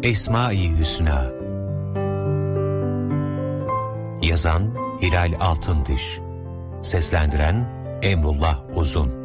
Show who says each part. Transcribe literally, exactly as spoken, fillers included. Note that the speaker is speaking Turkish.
Speaker 1: Esma-i Hüsna. Yazan Hilal Altındiş. Seslendiren Emrullah Uzun.